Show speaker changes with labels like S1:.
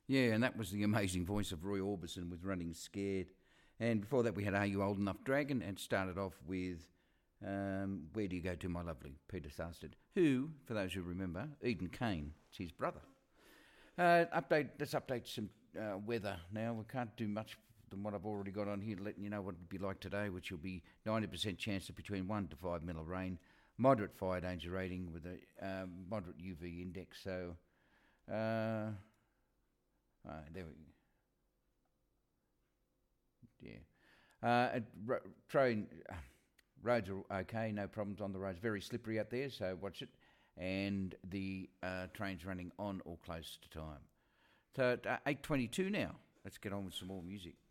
S1: Yeah, and that was the amazing voice of Roy Orbison with Running Scared. And before that, we had Are You Old Enough Dragon, and started off with Where Do You Go To, My Lovely, Peter Sarsted, who, for those who remember, Eden Kane, it's his brother. Let's update some weather now. We can't do much than what I've already got on here, letting you know what it'll be like today, which will be 90% chance of between 1 to 5 mil of rain, moderate fire danger rating with a moderate UV index. So, there we go. Yeah. Roads are okay, no problems on the roads. Very slippery out there, so watch it. And the train's running on or close to time. So at 8:22 now. Let's get on with some more music.